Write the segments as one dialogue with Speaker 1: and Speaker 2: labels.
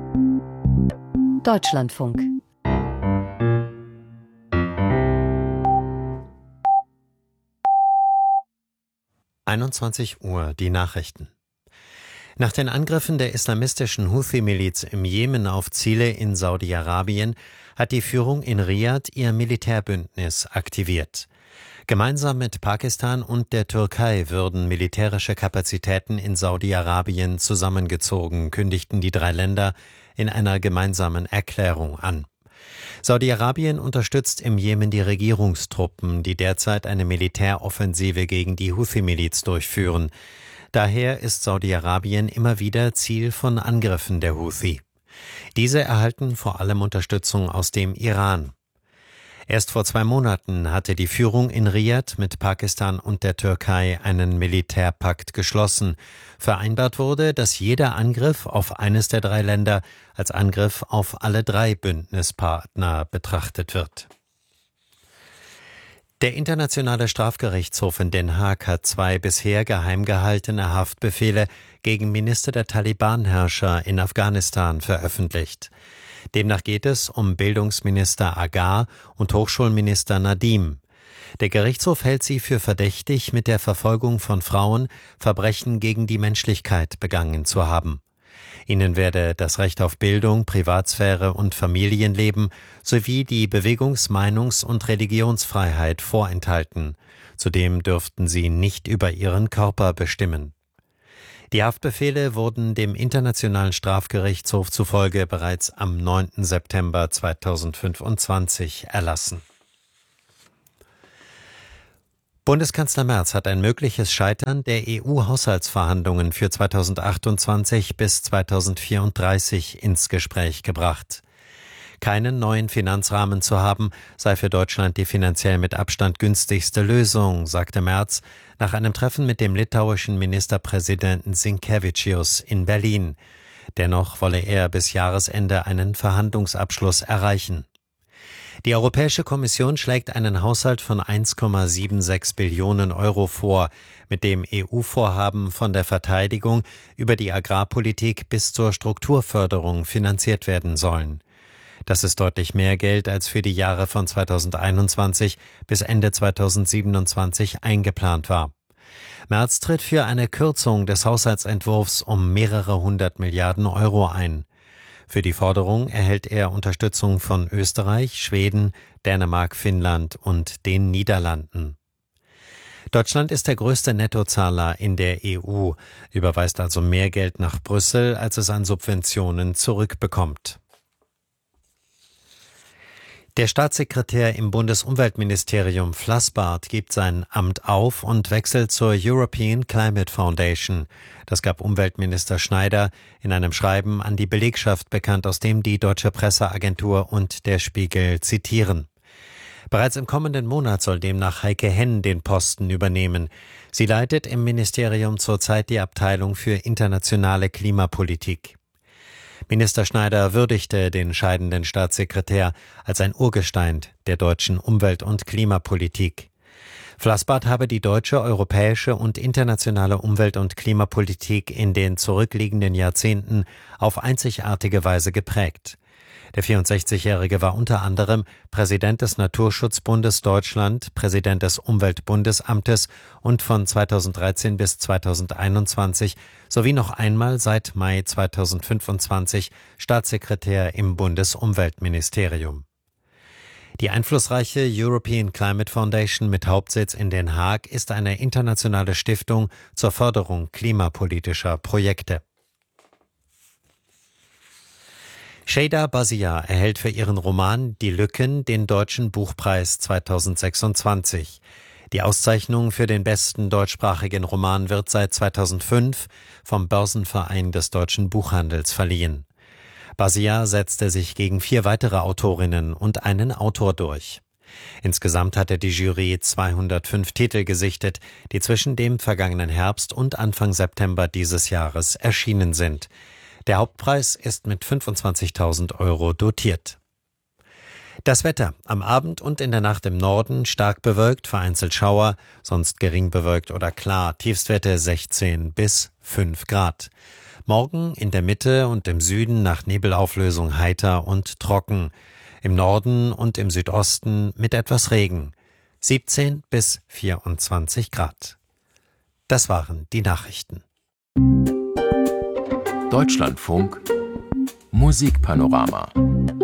Speaker 1: Deutschlandfunk.
Speaker 2: Uhr, die Nachrichten. Nach den Angriffen der islamistischen Houthi-Miliz im Jemen auf Ziele in Saudi-Arabien hat die Führung in Riad ihr Militärbündnis aktiviert. Gemeinsam mit Pakistan und der Türkei würden militärische Kapazitäten in Saudi-Arabien zusammengezogen, kündigten die drei Länder in einer gemeinsamen Erklärung an. Saudi-Arabien unterstützt im Jemen die Regierungstruppen, die derzeit eine Militäroffensive gegen die Houthi-Miliz durchführen. Daher ist Saudi-Arabien immer wieder Ziel von Angriffen der Houthi. Diese erhalten vor allem Unterstützung aus dem Iran. Erst vor 2 Monaten hatte die Führung in Riad mit Pakistan und der Türkei einen Militärpakt geschlossen. Vereinbart wurde, dass jeder Angriff auf eines der 3 Länder als Angriff auf alle 3 Bündnispartner betrachtet wird. Der Internationale Strafgerichtshof in Den Haag hat 2 bisher geheim gehaltene Haftbefehle gegen Minister der Taliban-Herrscher in Afghanistan veröffentlicht. Demnach geht es um Bildungsminister Agar und Hochschulminister Nadim. Der Gerichtshof hält sie für verdächtig, mit der Verfolgung von Frauen Verbrechen gegen die Menschlichkeit begangen zu haben. Ihnen werde das Recht auf Bildung, Privatsphäre und Familienleben sowie die Bewegungs-, Meinungs- und Religionsfreiheit vorenthalten. Zudem dürften sie nicht über ihren Körper bestimmen. Die Haftbefehle wurden dem Internationalen Strafgerichtshof zufolge bereits am 9. September 2025 erlassen. Bundeskanzler Merz hat ein mögliches Scheitern der EU-Haushaltsverhandlungen für 2028 bis 2034 ins Gespräch gebracht. Keinen neuen Finanzrahmen zu haben, sei für Deutschland die finanziell mit Abstand günstigste Lösung, sagte Merz nach einem Treffen mit dem litauischen Ministerpräsidenten Sinkevičius in Berlin. Dennoch wolle er bis Jahresende einen Verhandlungsabschluss erreichen. Die Europäische Kommission schlägt einen Haushalt von 1,76 Billionen Euro vor, mit dem EU-Vorhaben von der Verteidigung über die Agrarpolitik bis zur Strukturförderung finanziert werden sollen. Das ist deutlich mehr Geld als für die Jahre von 2021 bis Ende 2027 eingeplant war. Merz tritt für eine Kürzung des Haushaltsentwurfs um mehrere 100 Milliarden Euro ein. Für die Forderung erhält er Unterstützung von Österreich, Schweden, Dänemark, Finnland und den Niederlanden. Deutschland ist der größte Nettozahler in der EU, überweist also mehr Geld nach Brüssel, als es an Subventionen zurückbekommt. Der Staatssekretär im Bundesumweltministerium Flassbart gibt sein Amt auf und wechselt zur European Climate Foundation. Das gab Umweltminister Schneider in einem Schreiben an die Belegschaft bekannt, aus dem die Deutsche Presseagentur und der Spiegel zitieren. Bereits im kommenden Monat soll demnach Heike Henn den Posten übernehmen. Sie leitet im Ministerium zurzeit die Abteilung für internationale Klimapolitik. Minister Schneider würdigte den scheidenden Staatssekretär als ein Urgestein der deutschen Umwelt- und Klimapolitik. Flassbart habe die deutsche, europäische und internationale Umwelt- und Klimapolitik in den zurückliegenden Jahrzehnten auf einzigartige Weise geprägt. Der 64-Jährige war unter anderem Präsident des Naturschutzbundes Deutschland, Präsident des Umweltbundesamtes und von 2013 bis 2021 sowie noch einmal seit Mai 2025 Staatssekretär im Bundesumweltministerium. Die einflussreiche European Climate Foundation mit Hauptsitz in Den Haag ist eine internationale Stiftung zur Förderung klimapolitischer Projekte. Şeyda Bazia erhält für ihren Roman Die Lücken den Deutschen Buchpreis 2026. Die Auszeichnung für den besten deutschsprachigen Roman wird seit 2005 vom Börsenverein des deutschen Buchhandels verliehen. Bazia setzte sich gegen 4 weitere Autorinnen und einen Autor durch. Insgesamt hatte die Jury 205 Titel gesichtet, die zwischen dem vergangenen Herbst und Anfang September dieses Jahres erschienen sind. Der Hauptpreis ist mit 25.000 Euro dotiert. Das Wetter: Am Abend und in der Nacht im Norden stark bewölkt, vereinzelt Schauer, sonst gering bewölkt oder klar. Tiefstwerte 16 bis 5 Grad. Morgen in der Mitte und im Süden nach Nebelauflösung heiter und trocken. Im Norden und im Südosten mit etwas Regen. 17 bis 24 Grad. Das waren die Nachrichten.
Speaker 1: Deutschlandfunk Musikpanorama.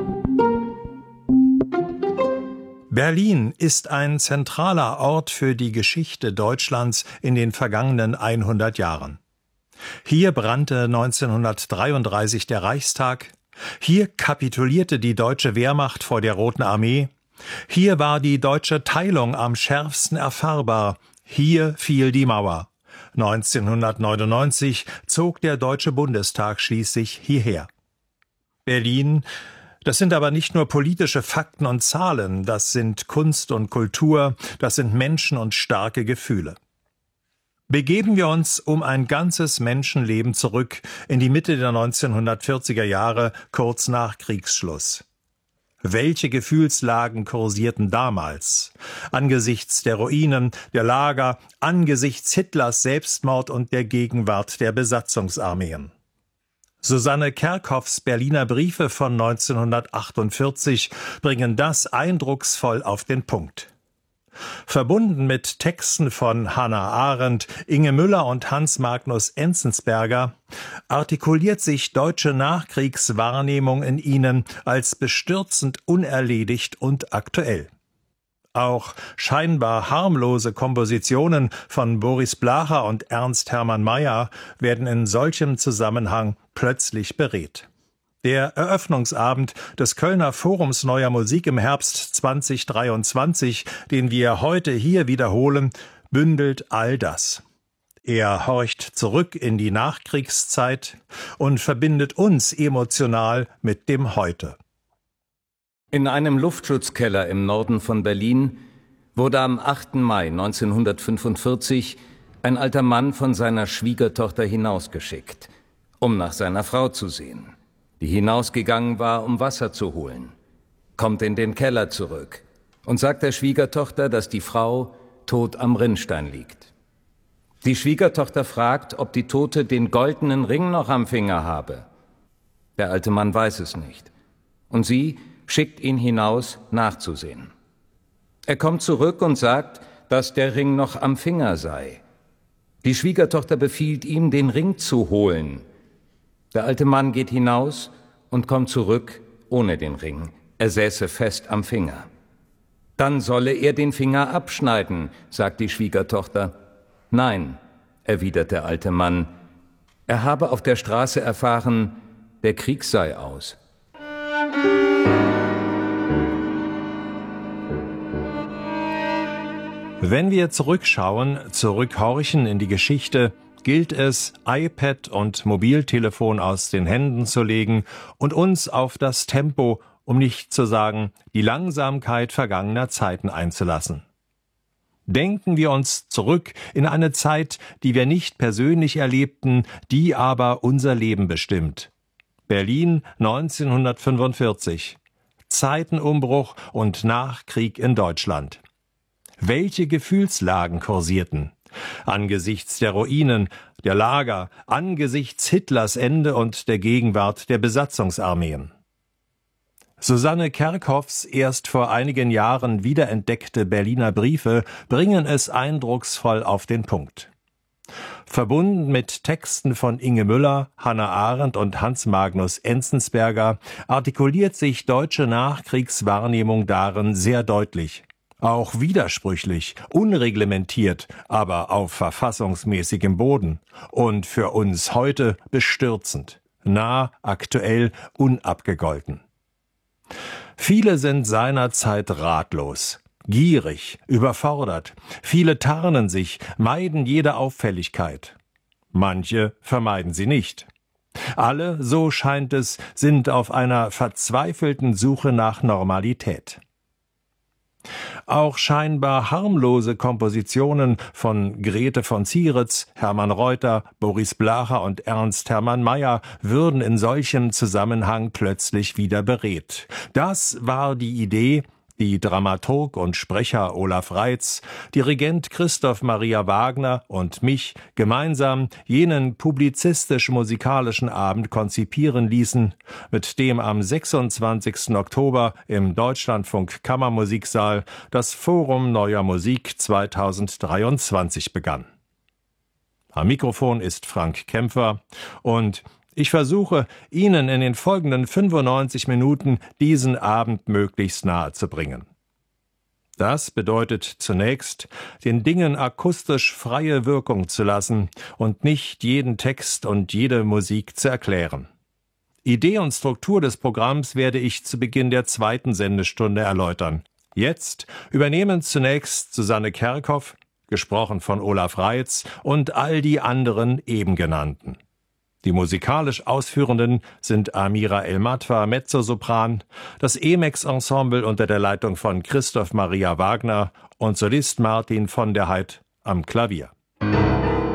Speaker 3: Berlin ist ein zentraler Ort für die Geschichte Deutschlands in den vergangenen 100 Jahren. Hier brannte 1933 der Reichstag, hier kapitulierte die deutsche Wehrmacht vor der Roten Armee, hier war die deutsche Teilung am schärfsten erfahrbar, hier fiel die Mauer. 1999 zog der Deutsche Bundestag schließlich hierher. Berlin, das sind aber nicht nur politische Fakten und Zahlen, das sind Kunst und Kultur, das sind Menschen und starke Gefühle. Begeben wir uns um ein ganzes Menschenleben zurück in die Mitte der 1940er Jahre, kurz nach Kriegsschluss. Welche Gefühlslagen kursierten damals? Angesichts der Ruinen, der Lager, angesichts Hitlers Selbstmord und der Gegenwart der Besatzungsarmeen. Susanne Kerkhoffs Berliner Briefe von 1948 bringen das eindrucksvoll auf den Punkt. Verbunden mit Texten von Hannah Arendt, Inge Müller und Hans Magnus Enzensberger artikuliert sich deutsche Nachkriegswahrnehmung in ihnen als bestürzend unerledigt und aktuell. Auch scheinbar harmlose Kompositionen von Boris Blacher und Ernst Hermann Meyer werden in solchem Zusammenhang plötzlich beredt. Der Eröffnungsabend des Kölner Forums Neuer Musik im Herbst 2023, den wir heute hier wiederholen, bündelt all das. Er horcht zurück in die Nachkriegszeit und verbindet uns emotional mit dem Heute.
Speaker 4: In einem Luftschutzkeller im Norden von Berlin wurde am 8. Mai 1945 ein alter Mann von seiner Schwiegertochter hinausgeschickt, um nach seiner Frau zu sehen, die hinausgegangen war, um Wasser zu holen, kommt in den Keller zurück und sagt der Schwiegertochter, dass die Frau tot am Rinnstein liegt. Die Schwiegertochter fragt, ob die Tote den goldenen Ring noch am Finger habe. Der alte Mann weiß es nicht. Und sie schickt ihn hinaus, nachzusehen. Er kommt zurück und sagt, dass der Ring noch am Finger sei. Die Schwiegertochter befiehlt ihm, den Ring zu holen. Der alte Mann geht hinaus und kommt zurück ohne den Ring. Er säße fest am Finger. Dann solle er den Finger abschneiden, sagt die Schwiegertochter. Nein, erwidert der alte Mann. Er habe auf der Straße erfahren, der Krieg sei aus.
Speaker 3: Wenn wir zurückschauen, zurückhorchen in die Geschichte, gilt es, iPad und Mobiltelefon aus den Händen zu legen und uns auf das Tempo, um nicht zu sagen, die Langsamkeit vergangener Zeiten einzulassen. Denken wir uns zurück in eine Zeit, die wir nicht persönlich erlebten, die aber unser Leben bestimmt. Berlin 1945. Zeitenumbruch und Nachkrieg in Deutschland. Welche Gefühlslagen kursierten? Angesichts der Ruinen, der Lager, angesichts Hitlers Ende und der Gegenwart der Besatzungsarmeen. Susanne Kerkhoffs erst vor einigen Jahren wiederentdeckte Berliner Briefe bringen es eindrucksvoll auf den Punkt. Verbunden mit Texten von Inge Müller, Hannah Arendt und Hans Magnus Enzensberger artikuliert sich deutsche Nachkriegswahrnehmung darin sehr deutlich. Auch widersprüchlich, unreglementiert, aber auf verfassungsmäßigem Boden und für uns heute bestürzend, nah, aktuell, unabgegolten. Viele sind seinerzeit ratlos, gierig, überfordert, viele tarnen sich, meiden jede Auffälligkeit. Manche vermeiden sie nicht. Alle, so scheint es, sind auf einer verzweifelten Suche nach Normalität. Auch scheinbar harmlose Kompositionen von Grete von Zieritz, Hermann Reuter, Boris Blacher und Ernst Hermann Meyer würden in solchem Zusammenhang plötzlich wieder beredt. Das war die Idee, die Dramaturg und Sprecher Olaf Reitz, Dirigent Christoph Maria Wagner und mich gemeinsam jenen publizistisch-musikalischen Abend konzipieren ließen, mit dem am 26. Oktober im Deutschlandfunk Kammermusiksaal das Forum Neuer Musik 2023 begann. Am Mikrofon ist Frank Kämpfer und ich versuche, Ihnen in den folgenden 95 Minuten diesen Abend möglichst nahe zu bringen. Das bedeutet zunächst, den Dingen akustisch freie Wirkung zu lassen und nicht jeden Text und jede Musik zu erklären. Idee und Struktur des Programms werde ich zu Beginn der zweiten Sendestunde erläutern. Jetzt übernehmen zunächst Susanne Kerkhoff, gesprochen von Olaf Reitz, und all die anderen eben genannten. Die musikalisch Ausführenden sind Amira El-Matwa, Mezzosopran, das Emex-Ensemble unter der Leitung von Christoph Maria Wagner und Solist Martin von der Heid am Klavier.